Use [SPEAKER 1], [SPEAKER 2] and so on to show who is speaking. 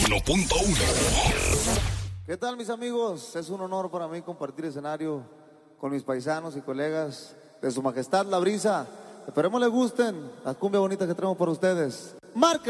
[SPEAKER 1] 91.1.
[SPEAKER 2] ¿Qué tal, mis amigos? Es un honor para mí compartir escenario con mis paisanos y colegas de Su Majestad La Brisa. Esperemos les gusten las cumbias bonitas que traemos para ustedes. ¡Marque!